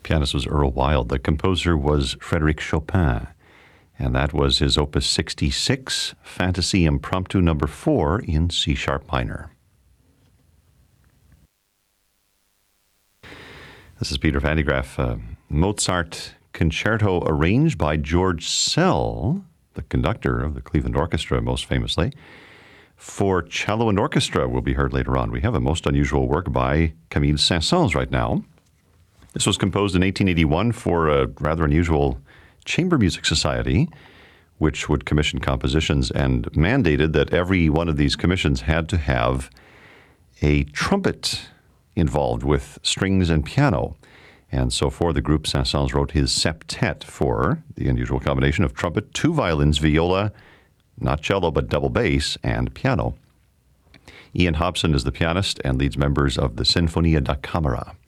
Pianist was Earl Wild. The composer was Frédéric Chopin. And that was his Opus 66, Fantasy Impromptu No. 4 in C-sharp minor. This is Peter Van de Graaff. Mozart Concerto arranged by George Szell, the conductor of the Cleveland Orchestra most famously, for cello and orchestra will be heard later on. We have a most unusual work by Camille Saint-Saëns right now. This was composed in 1881 for a rather unusual chamber music society, which would commission compositions and mandated that every one of these commissions had to have a trumpet involved with strings and piano. And so for the group, Saint-Saëns wrote his septet for the unusual combination of trumpet, 2 violins, viola, not cello, but double bass, and piano. Ian Hobson is the pianist and leads members of the Sinfonia da Camera.